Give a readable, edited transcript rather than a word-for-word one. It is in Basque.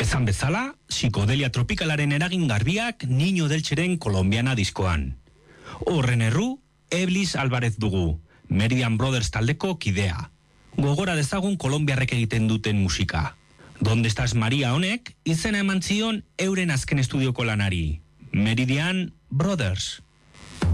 Esan bezala, psikodelia tropikalaren eragin garbiak Niño Delcheren kolombiana diskoan. Horren erru, Eblis Alvarez dugu, Meridian Brothers taldeko kidea. Gogora dezagun kolombiarrek egiten duten musika. Donde estás Maria honek izena eman zion euren azken estudioko lanari. Meridian Brothers.